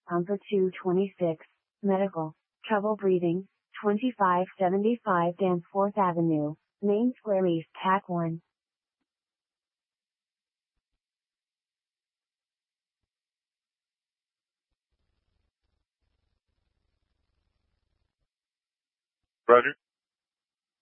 Umpa 226, Medical, Trouble Breathing, 2575 Danforth Avenue, Main Square East Pack 1. Roger.